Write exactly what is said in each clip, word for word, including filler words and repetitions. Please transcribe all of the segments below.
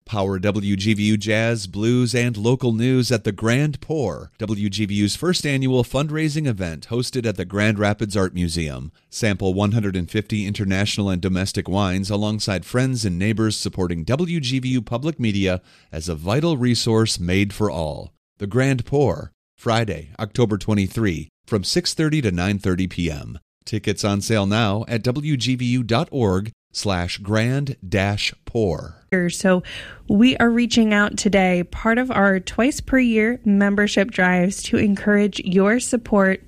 Power W G V U jazz, blues, and local news at the Grand Pour, W G V U's first annual fundraising event hosted at the Grand Rapids Art Museum. Sample one hundred fifty international and domestic wines alongside friends and neighbors supporting W G V U Public Media as a vital resource made for all. The Grand Pour, Friday, October twenty-third, from six thirty to nine thirty p.m. Tickets on sale now at W G V U dot org slash grand dash pour. So we are reaching out today, part of our twice per year membership drives, to encourage your support.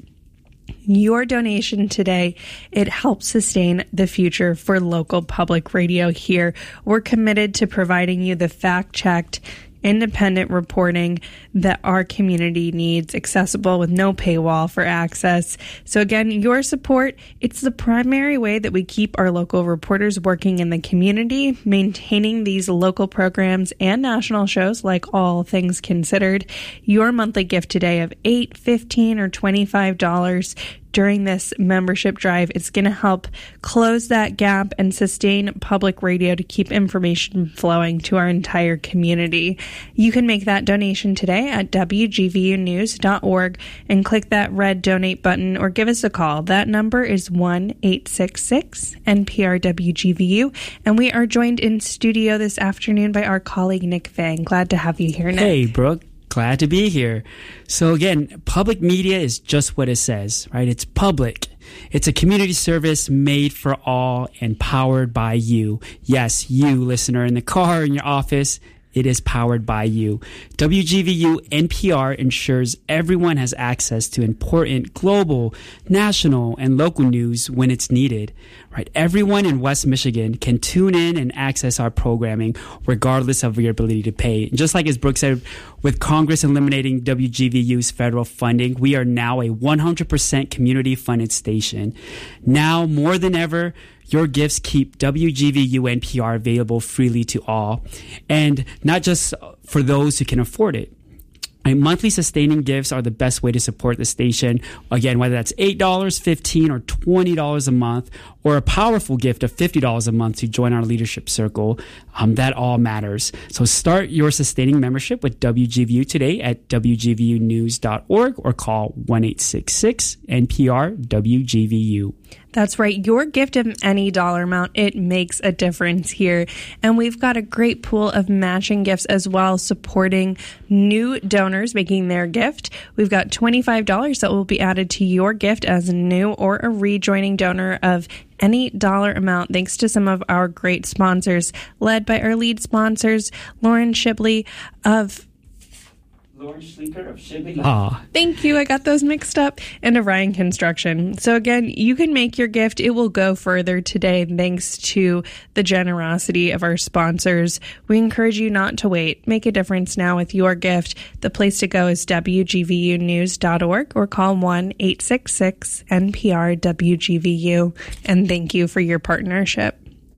Your donation today, it helps sustain the future for local public radio here. We're committed to providing you the fact-checked, independent reporting that our community needs, accessible with no paywall for access. So again, your support, it's the primary way that we keep our local reporters working in the community, maintaining these local programs and national shows like All Things Considered. Your monthly gift today of eight dollars, fifteen dollars, or twenty-five dollars during this membership drive, it's going to help close that gap and sustain public radio to keep information flowing to our entire community. You can make that donation today at W G V U news dot org and click that red donate button or give us a call. That number is one eight six six N P R W G V U, and we are joined in studio this afternoon by our colleague Nick Fang. Glad to have you here, Nick. Hey, Brooke. Glad to be here. So again, public media is just what it says, right? It's public. It's a community service made for all and powered by you. Yes, you, listener, in the car, in your office. It is powered by you. W G V U N P R ensures everyone has access to important global, national, and local news when it's needed. Right? Everyone in West Michigan can tune in and access our programming regardless of your ability to pay. And just like as Brooke said, with Congress eliminating W G V U's federal funding, we are now a one hundred percent community-funded station. Now, more than ever, your gifts keep W G V U N P R available freely to all, and not just for those who can afford it. Right, monthly sustaining gifts are the best way to support the station. Again, whether that's eight dollars, fifteen dollars, or twenty dollars a month, or a powerful gift of fifty dollars a month to join our leadership circle, um, that all matters. So start your sustaining membership with W G V U today at W G V U news dot org or call one eight six six N P R W G V U. That's right. Your gift of any dollar amount, it makes a difference here. And we've got a great pool of matching gifts as well, supporting new donors making their gift. We've got twenty-five dollars that will be added to your gift as a new or a rejoining donor of any dollar amount, thanks to some of our great sponsors, led by our lead sponsors, Lauren Shibley of Lauren Schleeker of Shibley. Ah. Thank you. I got those mixed up. And Orion Construction. So again, you can make your gift. It will go further today thanks to the generosity of our sponsors. We encourage you not to wait. Make a difference now with your gift. The place to go is W G V U news dot org or call one eight six six N P R W G V U. And thank you for your partnership.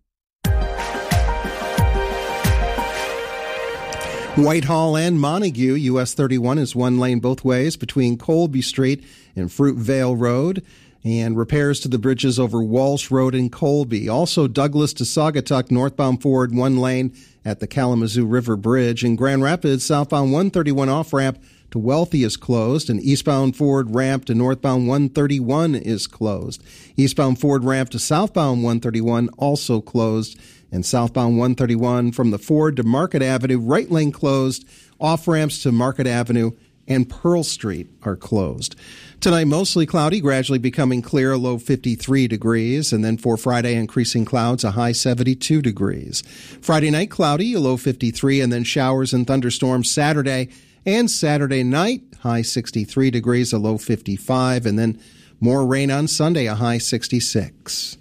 Whitehall and Montague, U S thirty-one is one lane both ways between Colby Street and Fruitvale Road, and repairs to the bridges over Walsh Road and Colby. Also, Douglas to Saugatuck, northbound forward one lane at the Kalamazoo River Bridge. In Grand Rapids, southbound one thirty-one off-ramp to Wealthy is closed, and eastbound forward ramp to northbound one thirty-one is closed. Eastbound forward ramp to southbound one thirty-one also closed, and southbound one thirty-one from the Ford to Market Avenue, right lane closed. Off-ramps to Market Avenue and Pearl Street are closed. Tonight, mostly cloudy, gradually becoming clear, a low fifty-three degrees. And then for Friday, increasing clouds, a high seventy-two degrees. Friday night, cloudy, a low fifty-three, and then showers and thunderstorms Saturday and Saturday night, high sixty-three degrees, a low fifty-five. And then more rain on Sunday, a high sixty-six.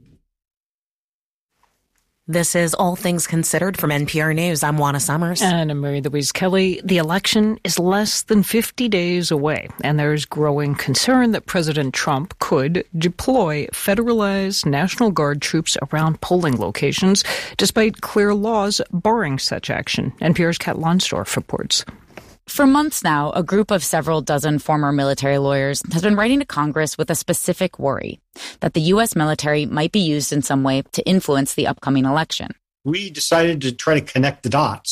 This is All Things Considered from N P R News. I'm Juana Summers. And I'm Mary Louise Kelly. The election is less than fifty days away, and there's growing concern that President Trump could deploy federalized National Guard troops around polling locations, despite clear laws barring such action. N P R's Kat Lonsdorf reports. For months now, a group of several dozen former military lawyers has been writing to Congress with a specific worry that the U S military might be used in some way to influence the upcoming election. We decided to try to connect the dots.